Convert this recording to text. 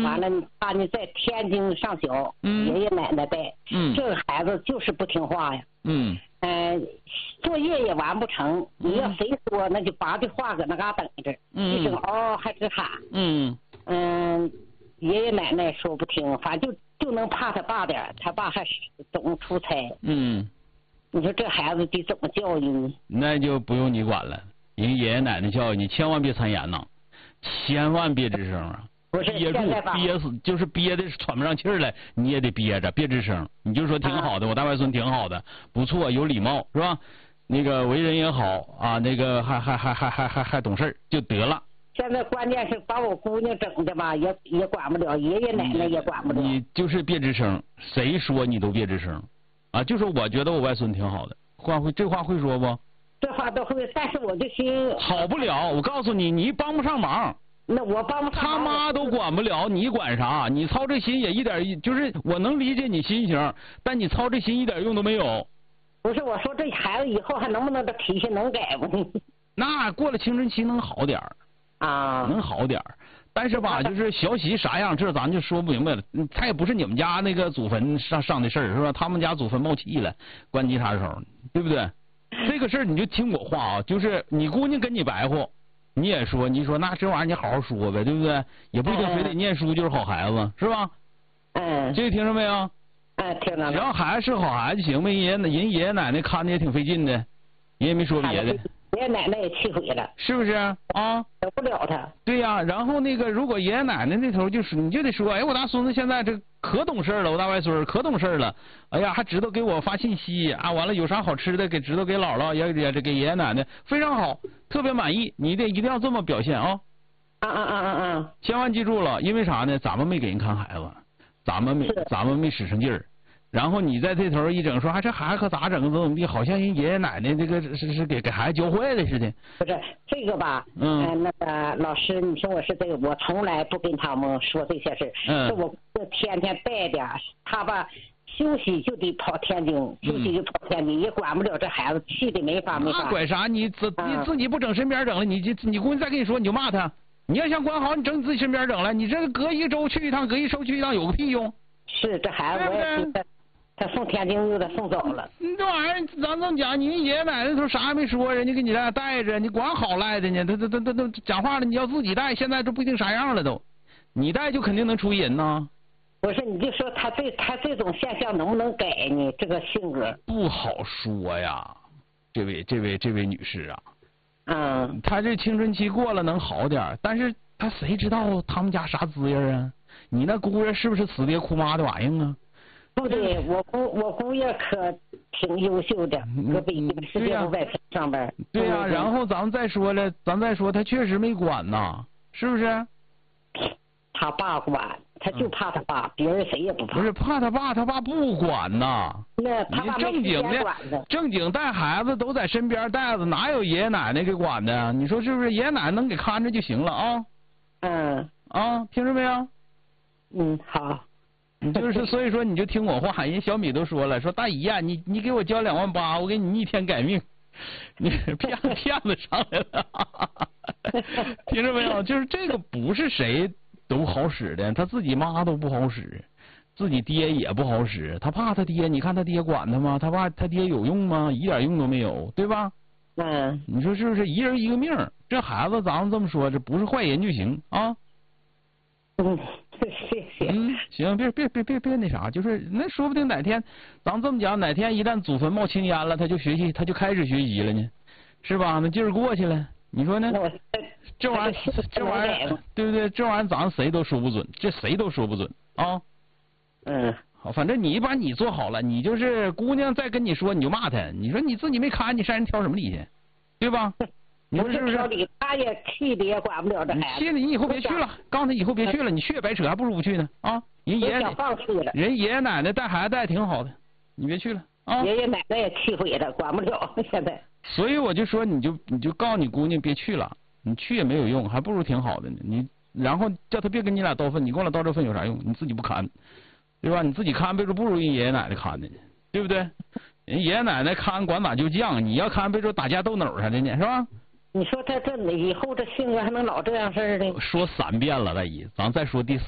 完了他呢在天津上学，爷爷奶奶带，这个孩子就是不听话呀。作业也完不成，你要谁说那就拔的话搁那嘎等着，一声嗷还直喊。爷爷奶奶说不听，反正就能怕他爸点，他爸还总出差。你说这孩子得怎么教育呢？ 那就不用你管了，人爷爷奶奶教育你，千万别参言呐，千万别吱声啊！ 不是憋住，憋死，就是憋的喘不上气儿来，你也得憋着，别吱声。你就说挺好的，我大外孙挺好的，不错，有礼貌，是吧？那个为人也好啊，那个还懂事就得了。 现在关键是把我姑娘整的吧，也管不了，爷爷奶奶也管不了。 你就是别吱声，谁说你都别吱声，啊，就说我觉得我外孙挺好的，这话会说不？ 这话都会，但是我这心好不了，我告诉你，你帮不上忙。 那我帮不上忙， 他妈都管不了，你管啥？你操这心也一点，就是我能理解你心情，但你操这心一点用都没有。 不是，我说这孩子以后还能不能这脾气能改不呢？ 那过了青春期能好点啊， 能好点但是吧，就是小喜啥样，这咱就说不明白了。他也不是你们家那个祖坟上的事儿，是吧？他们家祖坟冒气了，关吉他手，对不对？这个事儿你就听我话啊，就是你姑娘跟你白活。你也说，你说那这玩意儿你好好说呗，对不对？也不一定非得念书就是好孩子，是吧？这个听着没有？ 听着了。 只要孩子是好孩子行呗，人爷爷奶奶看着也挺费劲的，人也没说别的。 爷爷奶奶也气毁了， 是不是啊？ 得不了他。 对呀，然后那个如果爷爷奶奶那头就是你就得说，哎，我大孙子现在这可懂事了，我大外孙可懂事了，哎呀，还知道给我发信息啊，完了有啥好吃的知道给姥姥也给爷爷奶奶，非常好，特别满意，你一定要这么表现啊！千万记住了，因为啥呢？咱们没给人看孩子，咱们没使上劲儿。然后你在这头一整说，这孩子可咋整？怎么地？好像人爷爷奶奶这个是给孩子教坏了似的。 不是这个吧？那个老师，你说我是这个，我从来不跟他们说这些事。是我天天带点，他吧休息就得跑天津，休息就跑天津，也管不了这孩子，气的没法。 那管啥？你自己不整身边整了，你姑娘再跟你说，你就骂他。你要想管好，你整你自己身边整了，你这个隔一周去一趟，隔一周去一趟，有个屁用？ 是这孩子我也觉得。他送天津又得送走了。 这玩意儿咱这么讲，你爷爷奶奶说啥也没说，人家给你俩带着，你管好赖的呢？他讲话了，你要自己带，现在这不一定啥样了都，你带就肯定能出人呐。 不是，你就说他这种现象能不能改呢？这个性格不好说呀，这位女士啊。 他这青春期过了能好点，但是他谁知道他们家啥滋样啊？你那姑爷是不是死爹哭妈的玩意啊？ 不对，我姑爷可挺优秀的，搁北京世界500平上班。 对呀，然后咱再说他确实没管呐，是不是？ 他爸管，他就怕他爸，别人谁也不怕。 不是怕他爸，他爸不管呐。 那他爸正经带孩子都在身边带着，哪有爷爷奶奶给管的？你说是不是？爷爷奶奶能给看着就行了啊。听着没有？ 好。 就是所以说你就听我话，人小米都说了，说大姨呀，你给我交28000，我给你逆天改命，你骗子上来了，听着没有？就是这个不是谁都好使的，他自己妈都不好使，自己爹也不好使，他怕他爹，你看他爹管他吗？他爹有用吗？一点用都没有，对吧？你说是不是？一人一个命，这孩子咱们这么说，这不是坏人就行啊。行，别那啥，就是那说不定哪天，咱这么讲，哪天一旦祖坟冒青烟了，他就开始学习了呢，是吧？那劲儿过去了，你说呢？这玩意儿，对不对？这玩意儿咱谁都说不准，这谁都说不准啊。好，反正你把你做好了，你就是姑娘再跟你说，你就骂他，你说你自己没看，你上人挑什么理去，对吧？你说是不是？ 他也气的也管不了这孩子。 气的你以后别去了，告诉他以后别去了，你去也白扯，还不如不去呢啊！人爷爷奶奶带孩子带挺好的，你别去了啊！ 爷爷奶奶也气毁了，管不了现在。 所以我就说，你就告诉你姑娘别去了，你去也没有用，还不如挺好的呢。你然后叫他别跟你俩刀粪，你跟我俩刀这粪有啥用？你自己不看，对吧？你自己看别说不如人爷爷奶奶看的呢，对不对？人爷爷奶奶看管咋就犟，你要看别说打架斗殴啥的呢，是吧？ 你说他这以后这性格还能老这样事儿的？ 说3遍了，大姨，咱再说第4